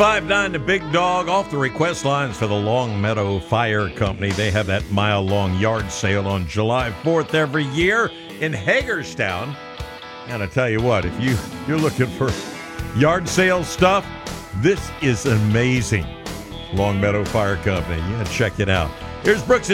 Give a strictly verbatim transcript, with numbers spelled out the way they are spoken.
five nine, the big dog, off the request lines for the Long Meadow Fire Company. They have that mile-long yard sale on July fourth every year in Hagerstown. And I tell you what, if you, you're looking for yard sale stuff, this is amazing. Long Meadow Fire Company. Yeah, check it out. Here's Brooks and